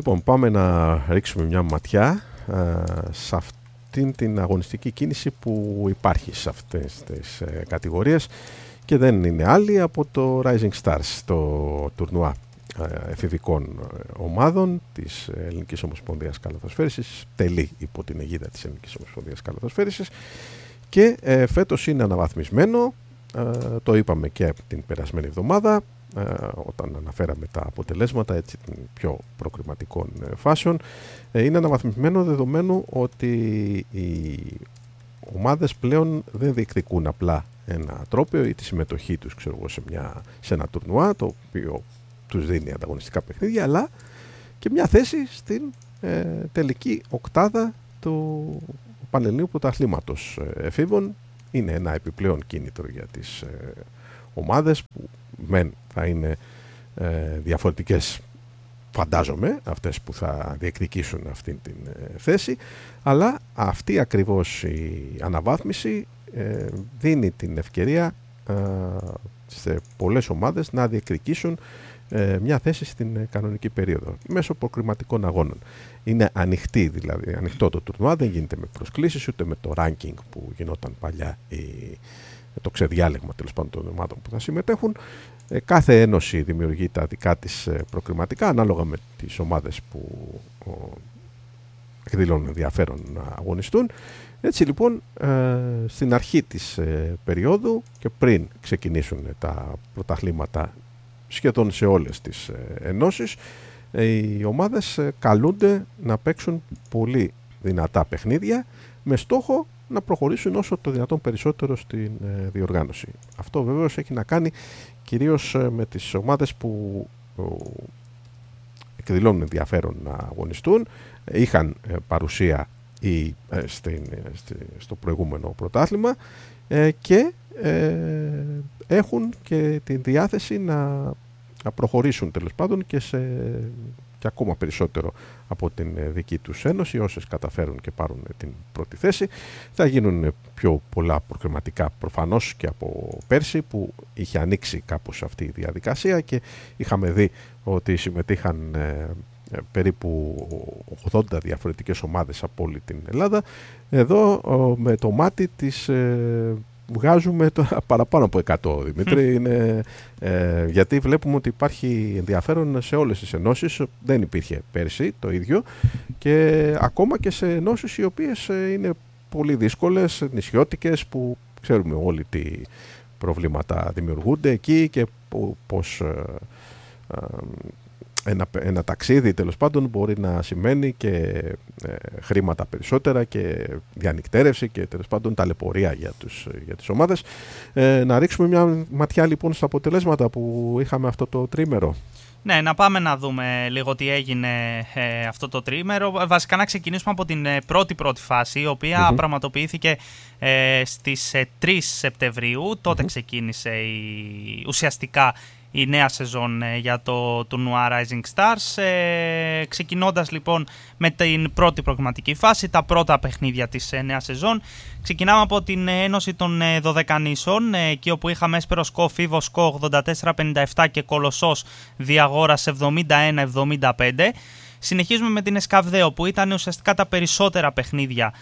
Λοιπόν, πάμε να ρίξουμε μια ματιά σε αυτήν την αγωνιστική κίνηση που υπάρχει σε αυτές τις κατηγορίες και δεν είναι άλλη από το Rising Stars, το τουρνουά εφηβικών ομάδων της Ελληνικής Ομοσπονδίας Καλαθοσφαίρισης, τελεί υπό την αιγίδα της Ελληνικής Ομοσπονδίας Καλαθοσφαίρισης, και φέτος είναι αναβαθμισμένο, το είπαμε και από την περασμένη εβδομάδα όταν αναφέραμε τα αποτελέσματα έτσι των πιο προκριματικών φάσεων. Είναι αναβαθμισμένο δεδομένου ότι οι ομάδες πλέον δεν διεκδικούν απλά ένα τρόπαιο ή τη συμμετοχή τους σε ένα τουρνουά το οποίο τους δίνει ανταγωνιστικά παιχνίδια, αλλά και μια θέση στην τελική οκτάδα του Πανελληνίου Πρωταθλήματος εφήβων. Είναι ένα επιπλέον κίνητρο για τις ομάδες που μεν θα είναι διαφορετικές, φαντάζομαι, αυτές που θα διεκδικήσουν αυτήν την θέση, αλλά αυτή ακριβώς η αναβάθμιση δίνει την ευκαιρία σε πολλές ομάδες να διεκδικήσουν μια θέση στην κανονική περίοδο μέσω προκριματικών αγώνων. Είναι ανοιχτό το τουρνουά, δεν γίνεται με προσκλήσεις ούτε με το ranking που γινόταν παλιά, το ξεδιάλεγμα τέλος πάντων των ομάδων που θα συμμετέχουν. Κάθε ένωση δημιουργεί τα δικά της προκριματικά ανάλογα με τις ομάδες που εκδηλώνουν ενδιαφέρον να αγωνιστούν. Έτσι λοιπόν, στην αρχή της περίοδου και πριν ξεκινήσουν τα πρωταθλήματα σχεδόν σε όλες τις ενώσεις, οι ομάδες καλούνται να παίξουν πολύ δυνατά παιχνίδια με στόχο να προχωρήσουν όσο το δυνατόν περισσότερο στην διοργάνωση. Αυτό βεβαίως έχει να κάνει κυρίως με τις ομάδες που εκδηλώνουν ενδιαφέρον να αγωνιστούν, είχαν παρουσία στο προηγούμενο πρωτάθλημα και έχουν και την διάθεση να προχωρήσουν τέλος πάντων και ακόμα περισσότερο από την δική τους ένωση. Όσες καταφέρουν και πάρουν την πρώτη θέση, θα γίνουν πιο πολλά προκριματικά προφανώς και από πέρσι που είχε ανοίξει κάπως αυτή η διαδικασία και είχαμε δει ότι συμμετείχαν περίπου 80 διαφορετικές ομάδες από όλη την Ελλάδα. Εδώ με το μάτι της βγάζουμε παραπάνω από 100, Δημήτρη, γιατί βλέπουμε ότι υπάρχει ενδιαφέρον σε όλες τις ενώσεις. Δεν υπήρχε πέρσι το ίδιο και ακόμα και σε ενώσεις οι οποίες είναι πολύ δύσκολες, νησιώτικες, που ξέρουμε όλοι τι προβλήματα δημιουργούνται εκεί και πώς ένα ταξίδι τέλος πάντων μπορεί να σημαίνει και χρήματα περισσότερα και διανυκτέρευση και τέλος πάντων ταλαιπωρία για τις ομάδες. Να ρίξουμε μια ματιά λοιπόν στα αποτελέσματα που είχαμε αυτό το τρίμερο. Ναι, να πάμε να δούμε λίγο τι έγινε αυτό το τρίμερο. Βασικά να ξεκινήσουμε από την πρώτη φάση, η οποία πραγματοποιήθηκε στις 3 Σεπτεμβρίου. Τότε ξεκίνησε ουσιαστικά η νέα σεζόν για το τουρνουά Rising Stars, ξεκινώντας λοιπόν με την πρώτη προγραμματική φάση, τα πρώτα παιχνίδια της νέας σεζόν. Ξεκινάμε από την Ένωση των Δωδεκανήσων, εκεί όπου είχαμε Έσπερο Σκο, Φίβο Σκο 84-57 και Κολοσσός Διαγόρας 71-75. Συνεχίζουμε με την Εσκαβδαίο, που ήταν ουσιαστικά τα περισσότερα παιχνίδια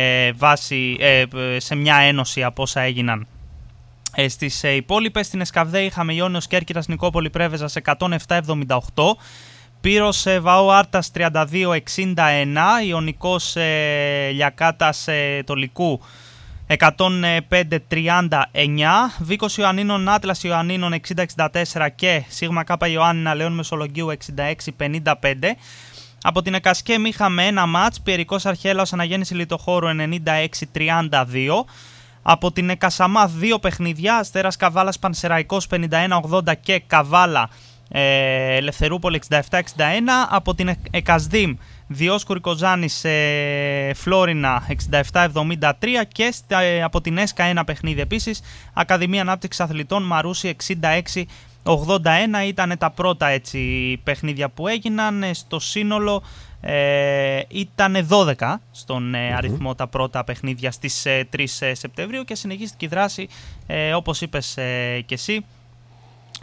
σε μια ένωση από όσα έγιναν. Στις υπόλοιπες, στην Εσκαβδαία είχαμε Ιόνιος Κέρκυρας Νικόπολη Πρέβεζας 107-78, Πύρος Βαό Άρτας 32-61, Ιωνικός Λιακάτας Τολικού 105-39, Βίκος Ιωαννίνων Άτλας Ιωαννίνων 60-64 και Σίγμα Κάπα Ιωάννινα Λεών Μεσολογγίου 66-55. Από την Εκασκέμ είχαμε ένα μάτς, Πιερικός Αρχέλαος Αναγέννηση Λιτοχώρου 96-32. Από την Εκασαμά 2 παιχνίδια, Αστέρας Καβάλας Πανσεραϊκός 51-80 και Καβάλα Ελευθερούπολη 67-61. Από την Εκασδήμ Διόσκουρη Κοζάνης Φλόρινα 67-73 και από την ΕΣΚΑ ένα παιχνίδι επίσης, Ακαδημία Ανάπτυξης Αθλητών Μαρούσι 66-81. Ήταν τα πρώτα έτσι παιχνίδια που έγιναν. Στο σύνολο ήταν 12 στον αριθμό τα πρώτα παιχνίδια στις 3 Σεπτεμβρίου και συνεχίστηκε η δράση όπως είπες και εσύ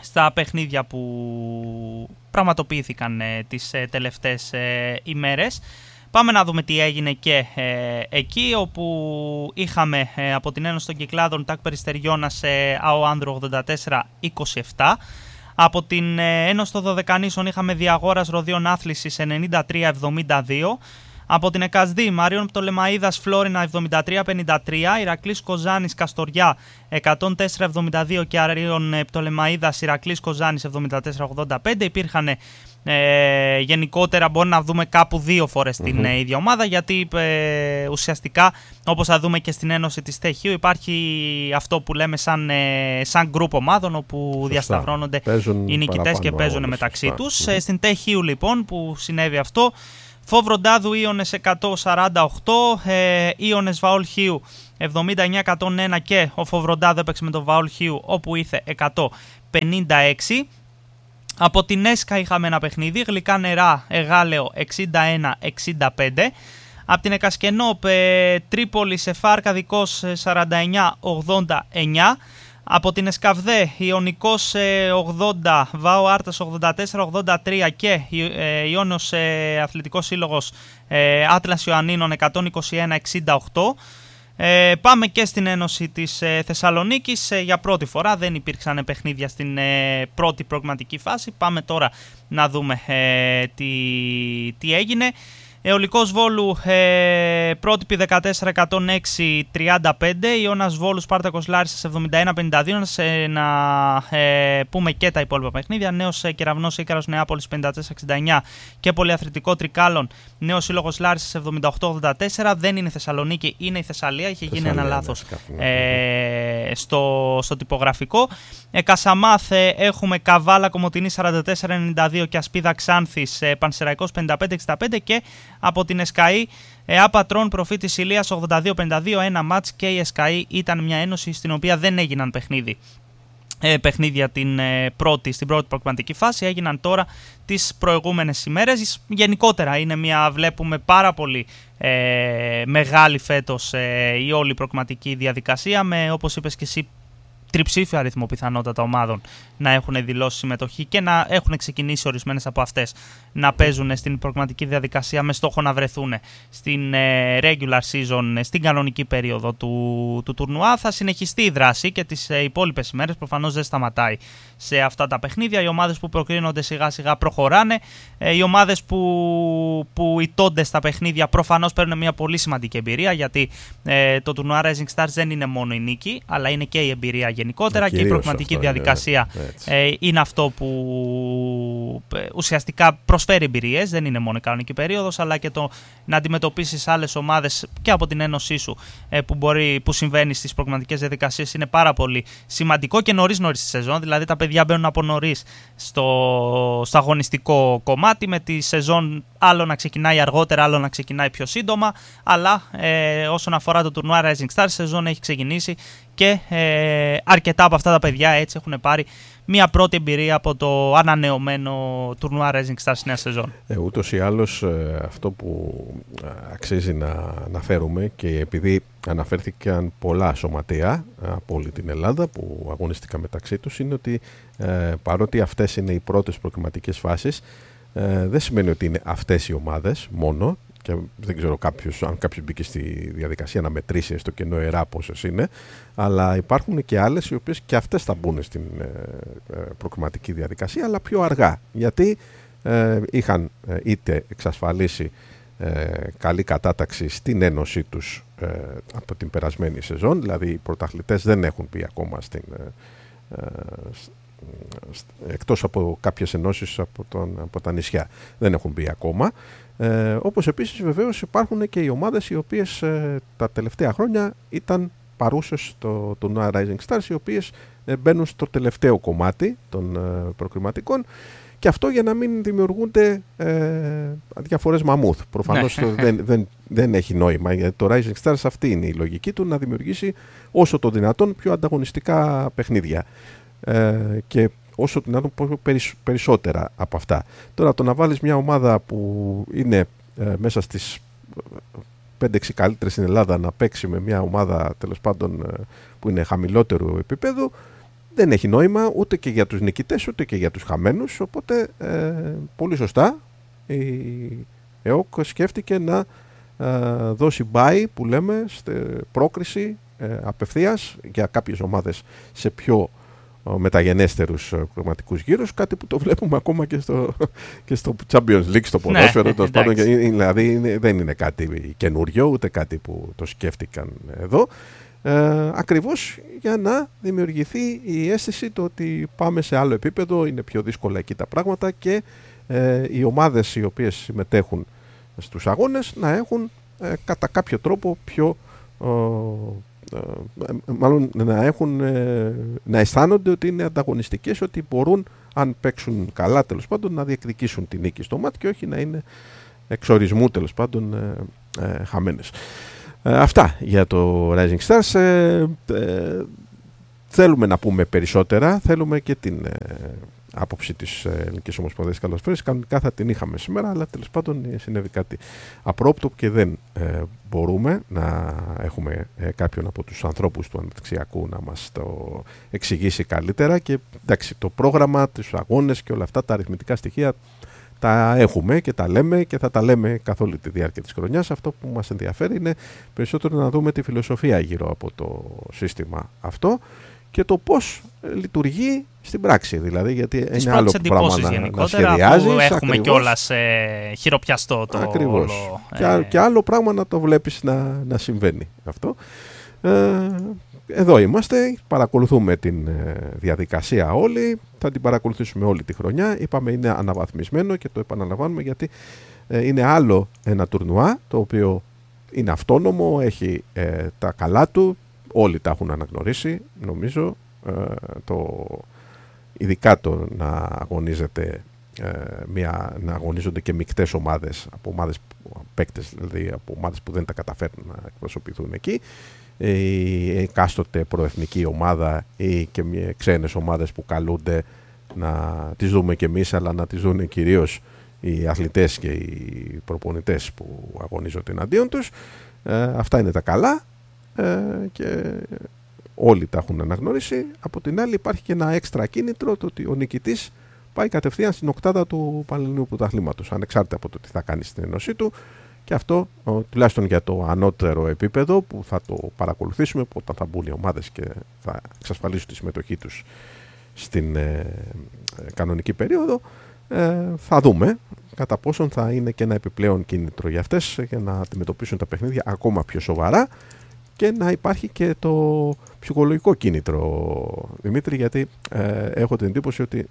στα παιχνίδια που πραγματοποιήθηκαν τις τελευταίες ημέρες. Πάμε να δούμε τι έγινε και εκεί, όπου είχαμε από την Ένωση των Κυκλάδων ΤΑΚ Περιστεριώνα σε ΑΟ Άνδρου 84-27. Από την Ένωση των Δωδεκανήσων είχαμε Διαγόρας Ροδίων Άθλησης 93-72. Από την ΕΚΑΣΔ Μαρίων Πτολεμαΐδας Φλόρινα 73-53, Ηρακλής Κοζάνης Καστοριά 104-72 και Αρίων Πτολεμαΐδας Ηρακλής Κοζάνης 74-85. Υπήρχαν γενικότερα, μπορεί να δούμε κάπου 2 φορές την ίδια ομάδα, γιατί ουσιαστικά, όπως θα δούμε και στην Ένωση της Τεχείου, υπάρχει αυτό που λέμε σαν γκρουπ ομάδων, όπου διασταυρώνονται οι νικητές και παίζουν μεταξύ τους. Στην Τεχείου λοιπόν που συνέβη αυτό, Φόβροντάδου Ίωνες 148, Ίωνες Βαόλ Χίου 79-101 και ο Φόβροντάδου έπαιξε με τον Βαόλ Χίου, όπου ήρθε 156. Από την Έσκα είχαμε ένα παιχνίδι, Γλυκά Νερά Εγάλεο 61-65. Από την Εκασκενό Τρίπολη Σεφάρκα Δικός 49-89. Από την Εσκαβδέ Ιωνικός 80, Βάο Άρτας 84-83 και Ιόνιος Αθλητικός Σύλλογος Άτλας Ιωαννίνων 121-68. Πάμε και στην Ένωση της Θεσσαλονίκης. Για πρώτη φορά δεν υπήρξαν παιχνίδια στην πρώτη προγραμματική φάση. Πάμε τώρα να δούμε τι έγινε. Αιωλικός Βόλου πρότυπη 14-106-35, Ιώνας Βόλου Σπάρτακος Λάρισας 71-52. Να πούμε και τα υπόλοιπα παιχνίδια. Νέος Κεραυνός Ίκαρος Νεάπολης 54-69 και Πολυαθλητικό Τρικάλων Νέος Σύλλογος Λάρισας 78-84. Δεν είναι Θεσσαλονίκη, είναι η Θεσσαλία. Είχε γίνει ένα λάθος στο τυπογραφικό. Κασαμάθ έχουμε Καβάλα Κομοτηνή 44-92 και Ασπίδα Ξάνθης Πανσεραϊκός 55-65. Και από την ΕΣΚΑΗ Απατρών Προφήτης Ηλίας 82-52, ένα μάτς, και η ΕΣΚΑΗ ήταν μια ένωση στην οποία δεν έγιναν παιχνίδια στην πρώτη προκριματική φάση, έγιναν τώρα τις προηγούμενες ημέρες. Γενικότερα βλέπουμε πάρα πολύ μεγάλη φέτος η όλη προκριματική διαδικασία, με, όπως είπες και εσύ, τριψήφιο αριθμό πιθανότατα ομάδων να έχουν δηλώσει συμμετοχή και να έχουν ξεκινήσει ορισμένες από αυτές να παίζουν στην προγραμματική διαδικασία με στόχο να βρεθούν στην regular season, στην κανονική περίοδο του τουρνουά. Θα συνεχιστεί η δράση και τις υπόλοιπες ημέρες, προφανώς δεν σταματάει σε αυτά τα παιχνίδια. Οι ομάδες που προκρίνονται σιγά σιγά προχωράνε. Οι ομάδες που ηττώνται στα παιχνίδια προφανώς παίρνουν μια πολύ σημαντική εμπειρία, γιατί το τουρνουά Rising Stars δεν είναι μόνο η νίκη, αλλά είναι και η εμπειρία γενικότερα, και η προγραμματική διαδικασία είναι αυτό που ουσιαστικά προσφέρει εμπειρίες. Δεν είναι μόνο η κανονική περίοδος, αλλά και το να αντιμετωπίσεις άλλες ομάδες και από την ένωσή σου που συμβαίνει στις προγραμματικές διαδικασίες είναι πάρα πολύ σημαντικό, και νωρίς στη σεζόν. Δηλαδή τα παιδιά μπαίνουν από νωρίς στο αγωνιστικό κομμάτι, με τη σεζόν άλλο να ξεκινάει αργότερα, άλλο να ξεκινάει πιο σύντομα, αλλά όσον αφορά το τουρνουά Rising Stars, η σεζόν έχει ξεκινήσει και αρκετά από αυτά τα παιδιά έτσι έχουν πάρει μια πρώτη εμπειρία από το ανανεωμένο τουρνουά Rising Stars στη νέα σεζόν. Ούτως ή άλλως αυτό που αξίζει να αναφέρουμε, και επειδή αναφέρθηκαν πολλά σωματεία από όλη την Ελλάδα που αγωνίστηκαν μεταξύ τους, είναι ότι παρότι αυτές είναι οι πρώτες προκριματικές φάσεις, δεν σημαίνει ότι είναι αυτές οι ομάδες μόνο, και δεν ξέρω αν κάποιος μπήκε στη διαδικασία να μετρήσει έστω και νοερά πόσες είναι, αλλά υπάρχουν και άλλες οι οποίες και αυτές θα μπουν στην προκριματική διαδικασία, αλλά πιο αργά, γιατί είχαν είτε εξασφαλίσει καλή κατάταξη στην ένωσή τους από την περασμένη σεζόν, δηλαδή οι πρωταθλητές δεν έχουν πει ακόμα εκτός από κάποιες ενώσεις από τα νησιά, δεν έχουν μπει ακόμα. Όπως επίσης βεβαίως υπάρχουν και οι ομάδες οι οποίες τα τελευταία χρόνια ήταν παρούσες στο τουρνουά Rising Stars, οι οποίες μπαίνουν στο τελευταίο κομμάτι των προκριματικών, και αυτό για να μην δημιουργούνται διαφορές μαμούθ. Προφανώς δεν έχει νόημα, γιατί το Rising Stars αυτή είναι η λογική του, να δημιουργήσει όσο το δυνατόν πιο ανταγωνιστικά παιχνίδια και όσο δυνατόν περισσότερα από αυτά. Τώρα το να βάλεις μια ομάδα που είναι μέσα στις 5-6 καλύτερες στην Ελλάδα να παίξει με μια ομάδα τέλος πάντων που είναι χαμηλότερου επίπεδου, δεν έχει νόημα ούτε και για τους νικητές ούτε και για τους χαμένους, οπότε πολύ σωστά η ΕΟΚ σκέφτηκε να δώσει buy, που λέμε, πρόκριση απευθείας για κάποιες ομάδες σε πιο μεταγενέστερους πραγματικούς γύρους, κάτι που το βλέπουμε ακόμα και στο Champions League, στο ποδόσφαιρο. Δηλαδή δεν είναι κάτι καινούριο, ούτε κάτι που το σκέφτηκαν εδώ. Ακριβώς για να δημιουργηθεί η αίσθηση το ότι πάμε σε άλλο επίπεδο, είναι πιο δύσκολα εκεί τα πράγματα και οι ομάδες οι οποίες συμμετέχουν στους αγώνες να έχουν κατά κάποιο τρόπο πιο μάλλον να αισθάνονται ότι είναι ανταγωνιστικές, ότι μπορούν, αν παίξουν καλά τέλος πάντων, να διεκδικήσουν την νίκη στο μάτι και όχι να είναι εξορισμού τέλος πάντων χαμένες. Αυτά για το Rising Stars. Θέλουμε να πούμε περισσότερα, θέλουμε και την άποψη της Ελληνικής Ομοσπονδίας Καλαθοσφαίρισης. Κανονικά θα την είχαμε σήμερα, αλλά τέλος πάντων συνέβη κάτι απρόπτο και δεν μπορούμε να έχουμε κάποιον από τους ανθρώπους του ανεπτυξιακού να μας το εξηγήσει καλύτερα. Και εντάξει, το πρόγραμμα, τους αγώνες και όλα αυτά τα αριθμητικά στοιχεία τα έχουμε και τα λέμε και θα τα λέμε καθ' όλη τη διάρκεια της χρονιάς. Αυτό που μας ενδιαφέρει είναι περισσότερο να δούμε τη φιλοσοφία γύρω από το σύστημα αυτό και το πώς λειτουργεί στην πράξη. Δηλαδή, γιατί είναι άλλο πράγμα να σχεδιάζεις. Έχουμε κιόλας χειροπιαστό το ακριβώς. όλο. Και άλλο πράγμα να το βλέπεις να συμβαίνει αυτό. Εδώ είμαστε, παρακολουθούμε την διαδικασία όλοι, θα την παρακολουθήσουμε όλη τη χρονιά. Είπαμε είναι αναβαθμισμένο και το επαναλαμβάνουμε γιατί είναι άλλο ένα τουρνουά το οποίο είναι αυτόνομο, έχει τα καλά του, όλοι τα έχουν αναγνωρίσει νομίζω, ειδικά το να αγωνίζεται να αγωνίζονται και μεικτές ομάδες, από ομάδες παίκτες, δηλαδή από ομάδες που δεν τα καταφέρνουν να εκπροσωπηθούν εκεί, η εκάστοτε προεθνική ομάδα ή και ξένες ομάδες που καλούνται να τις δούμε και εμείς, αλλά να τις δουν κυρίως οι αθλητές και οι προπονητές που αγωνίζονται εναντίον τους. Αυτά είναι τα καλά και όλοι τα έχουν αναγνωρίσει. Από την άλλη υπάρχει και ένα έξτρα κίνητρο, το ότι ο νικητής πάει κατευθείαν στην οκτάδα του Πανελληνίου Πρωταθλήματος, ανεξάρτητα από το τι θα κάνει στην ενωσή του. Και αυτό τουλάχιστον για το ανώτερο επίπεδο που θα το παρακολουθήσουμε όταν θα μπουν οι ομάδες και θα εξασφαλίσουν τη συμμετοχή τους στην κανονική περίοδο, θα δούμε κατά πόσον θα είναι και ένα επιπλέον κίνητρο για αυτές για να αντιμετωπίσουν τα παιχνίδια ακόμα πιο σοβαρά και να υπάρχει και το ψυχολογικό κίνητρο, Δημήτρη, γιατί έχω την εντύπωση ότι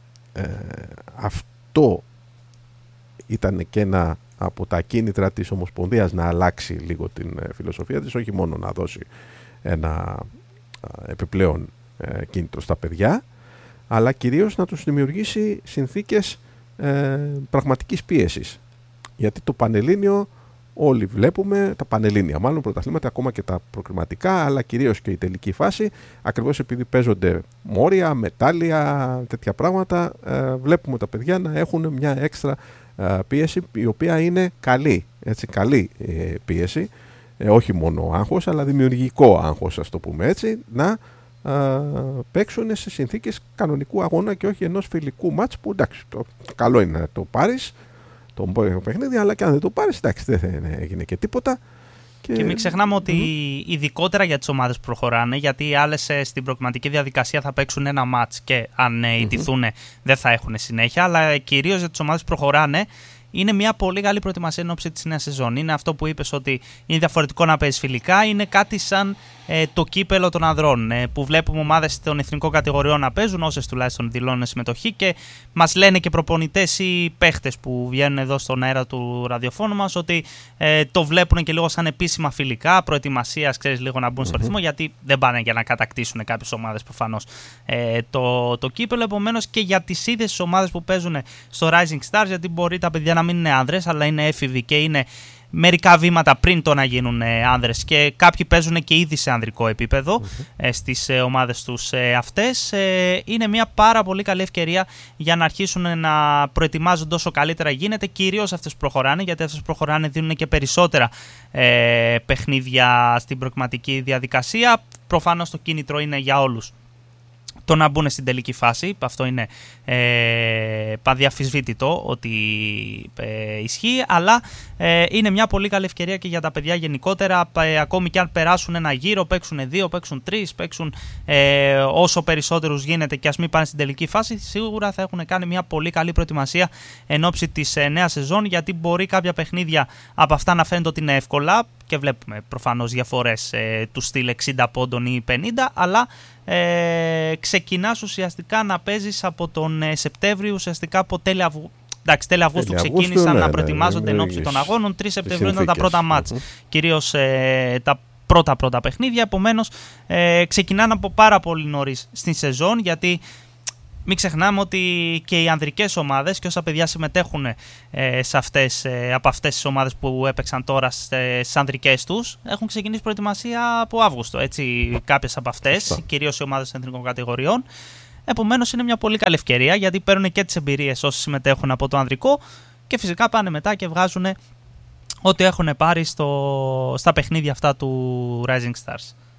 αυτό ήταν και ένα από τα κίνητρα της Ομοσπονδίας να αλλάξει λίγο την φιλοσοφία της, όχι μόνο να δώσει ένα επιπλέον κίνητρο στα παιδιά, αλλά κυρίως να τους δημιουργήσει συνθήκες πραγματικής πίεσης. Γιατί το Πανελλήνιο, όλοι βλέπουμε, τα Πανελλήνια μάλλον πρωταθλήματα, ακόμα και τα προκριματικά, αλλά κυρίως και η τελική φάση, ακριβώς επειδή παίζονται μόρια, μετάλλια, τέτοια πράγματα, βλέπουμε τα παιδιά να έχουν μια έξτρα πίεση η οποία είναι καλή, έτσι, καλή πίεση, όχι μόνο άγχος αλλά δημιουργικό άγχος, ας το πούμε έτσι, να παίξουν σε συνθήκες κανονικού αγώνα και όχι ενός φιλικού μάτς που εντάξει, καλό είναι να το πάρεις το παιχνίδι, αλλά και αν δεν το πάρεις εντάξει, δεν έγινε και τίποτα. Και μην ξεχνάμε ότι ειδικότερα για τις ομάδες που προχωράνε, γιατί οι άλλες στην προκριματική διαδικασία θα παίξουν ένα μάτς και αν ιτηθούν δεν θα έχουν συνέχεια, αλλά κυρίως για τις ομάδες που προχωράνε είναι μια πολύ καλή προετοιμασία εν ώψη της νέας σεζόν. Είναι αυτό που είπες ότι είναι διαφορετικό να παίζεις φιλικά, είναι κάτι σαν το κύπελο των ανδρών που βλέπουμε ομάδες των εθνικών κατηγοριών να παίζουν, όσες τουλάχιστον δηλώνουν συμμετοχή, και μας λένε και προπονητές ή παίχτες που βγαίνουν εδώ στον αέρα του ραδιοφώνου μας ότι το βλέπουν και λίγο σαν επίσημα φιλικά, προετοιμασίας, ξέρεις, λίγο να μπουν στο ρυθμό, γιατί δεν πάνε για να κατακτήσουν κάποιες ομάδες προφανώς το κύπελο. Επομένως και για τις ίδιες τις ομάδες που παίζουν στο Rising Stars, γιατί μπορεί τα παιδιά να μην είναι άνδρες, αλλά είναι έφηβοι και είναι μερικά βήματα πριν το να γίνουν άνδρες και κάποιοι παίζουν και ήδη σε ανδρικό επίπεδο στις ομάδες τους αυτές. Είναι μια πάρα πολύ καλή ευκαιρία για να αρχίσουν να προετοιμάζονται όσο καλύτερα γίνεται, κυρίως αυτές που προχωράνε, γιατί αυτές που προχωράνε δίνουν και περισσότερα παιχνίδια στην προκριματική διαδικασία. Προφανώς το κίνητρο είναι για όλους το να μπουν στην τελική φάση. Αυτό είναι παδιαφυσβήτητο ότι ισχύει, αλλά είναι μια πολύ καλή ευκαιρία και για τα παιδιά γενικότερα, ακόμη και αν περάσουν ένα γύρο, παίξουν 2, παίξουν 3, παίξουν όσο περισσότερους γίνεται και ας μην πάνε στην τελική φάση, σίγουρα θα έχουν κάνει μια πολύ καλή προετοιμασία εν ώψη της νέας σεζόν, γιατί μπορεί κάποια παιχνίδια από αυτά να φαίνεται ότι είναι εύκολα και βλέπουμε προφανώς διαφορές του στυλ 60 πόντων ή 50, αλλά ξεκινάς ουσιαστικά να παίζεις από τον Σεπτέμβριο, ουσιαστικά από τέλη Αυγούστου ξεκίνησαν να προετοιμάζονται εν ώψη των αγώνων. 3 Σεπτεμβρίου ήταν τα πρώτα μάτς, κυρίως τα πρώτα παιχνίδια. Επομένως, ξεκινάνε από πάρα πολύ νωρίς στην σεζόν, γιατί μην ξεχνάμε ότι και οι ανδρικές ομάδες και όσα παιδιά συμμετέχουν από αυτές τις ομάδες που έπαιξαν τώρα στις ανδρικές τους έχουν ξεκινήσει προετοιμασία από Αύγουστο. Έτσι, κάποιες από αυτές, κυρίως οι ομάδες εθνικών κατηγοριών. Επομένως, είναι μια πολύ καλή ευκαιρία, γιατί παίρνουν και τις εμπειρίες όσοι συμμετέχουν από το ανδρικό και φυσικά πάνε μετά και βγάζουν ό,τι έχουν πάρει στα παιχνίδια αυτά του Rising Stars.